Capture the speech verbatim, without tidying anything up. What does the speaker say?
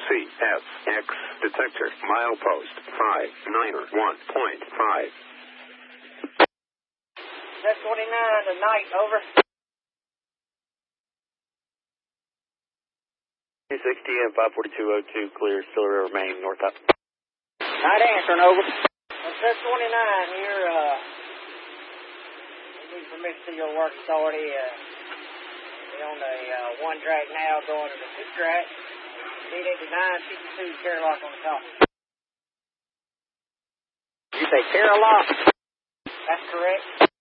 C S X detector milepost five nine one point five. Set twenty-nine tonight, over. two sixty and five forty-two oh two, clear, Stiller River, Maine, north up. Night answering, over. Set twenty-nine here, uh, we need permission to your work authority, uh, we're on the, uh, one track now, going to the two track, eight eighty-nine, fifty-two, Carlock on the top. You say Carlock? That's correct.